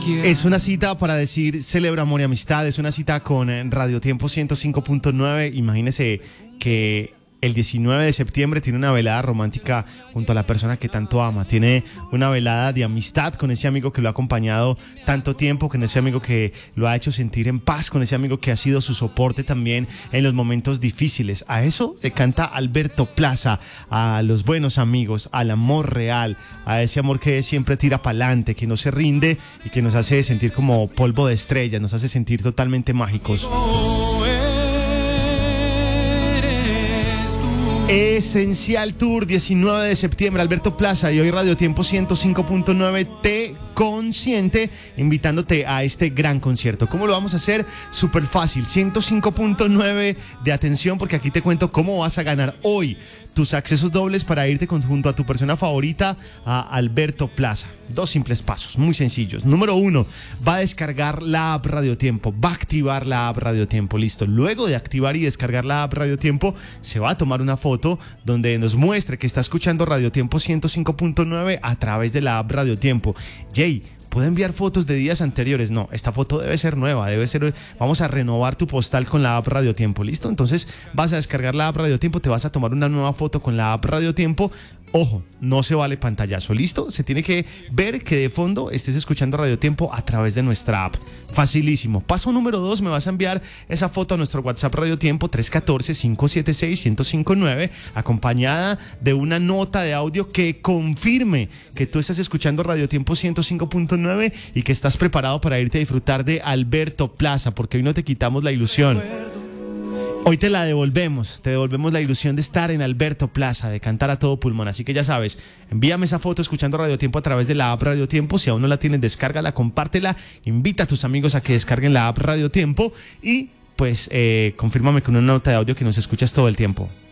Es una cita para decir celebra amor y amistad, es una cita con Radio Tiempo 105.9. Imagínese que el 19 de septiembre tiene una velada romántica junto a la persona que tanto ama. Tiene una velada de amistad con ese amigo que lo ha acompañado tanto tiempo, con ese amigo que lo ha hecho sentir en paz, con ese amigo que ha sido su soporte también en los momentos difíciles. A eso le canta Alberto Plaza, a los buenos amigos, al amor real, a ese amor que siempre tira para adelante, que no se rinde y que nos hace sentir como polvo de estrellas, nos hace sentir totalmente mágicos. Esencial Tour, 19 de septiembre, Alberto Plaza, y hoy Radio Tiempo 105.9 te consiente invitándote a este gran concierto. ¿Cómo lo vamos a hacer? Súper fácil, 105.9 de atención, porque aquí te cuento cómo vas a ganar hoy tus accesos dobles para irte junto a tu persona favorita a Alberto Plaza. Dos simples pasos, muy sencillos. Número 1, va a descargar la app Radio Tiempo, va a activar la app Radio Tiempo, listo. Luego de activar y descargar la app Radio Tiempo, se va a tomar una foto donde nos muestre que está escuchando Radio Tiempo 105.9 a través de la app Radio Tiempo. Jay, ¿puede enviar fotos de días anteriores? No, esta foto debe ser nueva, vamos a renovar tu postal con la app Radio Tiempo, ¿listo? Entonces vas a descargar la app Radio Tiempo, te vas a tomar una nueva foto con la app Radio Tiempo. Ojo, no se vale pantallazo, ¿listo? Se tiene que ver que de fondo estés escuchando Radio Tiempo a través de nuestra app. Facilísimo. Paso número 2, me vas a enviar esa foto a nuestro WhatsApp Radio Tiempo 314-576-1059, acompañada de una nota de audio que confirme que tú estás escuchando Radio Tiempo 105.9 y que estás preparado para irte a disfrutar de Alberto Plaza, porque hoy no te quitamos la ilusión. Hoy te devolvemos la ilusión de estar en Alberto Plaza, de cantar a todo pulmón. Así que ya sabes, envíame esa foto escuchando Radio Tiempo a través de la app Radio Tiempo. Si aún no la tienes, descárgala, compártela, invita a tus amigos a que descarguen la app Radio Tiempo y pues confírmame con una nota de audio que nos escuchas todo el tiempo.